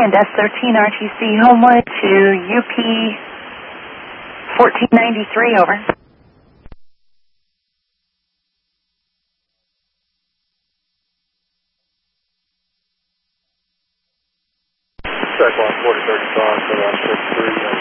wind S13 RTC Homewood to UP 1493, over. Check on 4035, set on 63.